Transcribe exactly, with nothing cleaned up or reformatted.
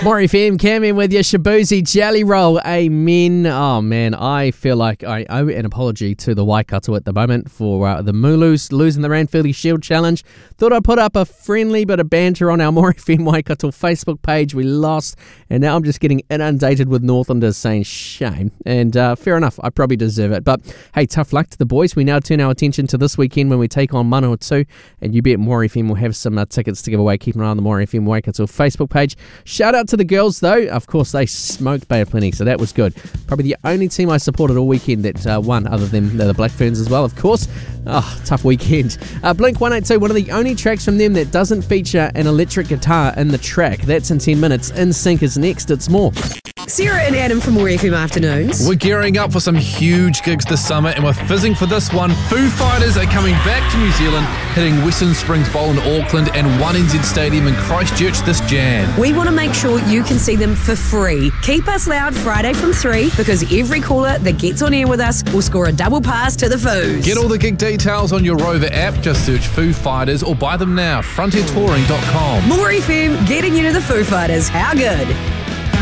More F M, Cam in with your Shaboozey Jelly Roll. Amen. Oh, man, I feel like I owe an apology to the Waikato at the moment for uh, the Mulus losing the Ranfurly Shield Challenge. Thought I'd put up a friendly bit of banter on our More F M Waikato Facebook page. We lost, and now I'm just getting inundated with Northlanders saying shame. And uh, fair enough, I probably deserve it. But hey, tough luck to the boys. We now turn our attention to this weekend when we take on Manawatu, and you bet More F M will have some uh, tickets to give away. Keep an eye on the More F M Waikato Facebook page. Shout out to the girls, though. Of course, they smoked Bay of Plenty, so that was good. Probably the only team I supported all weekend that uh, won, other than the Black Ferns as well, of course. Oh, tough weekend. Uh, Blink one eighty-two, one of the only tracks from them that doesn't feature an electric guitar in the track. That's in ten minutes. In Sync is next. It's more. Sarah and Adam from More F M Afternoons. We're gearing up for some huge gigs this summer, and we're fizzing for this one. Foo Fighters are coming back to New Zealand, hitting Western Springs Bowl in Auckland and one N Z Stadium in Christchurch this Jan. We want to make sure you can see them for free. Keep us loud Friday from three, because every caller that gets on air with us will score a double pass to the Foos. Get all the gig details on your Rover app. Just search Foo Fighters or buy them now. frontier touring dot com. More F M, getting you to the Foo Fighters. How good?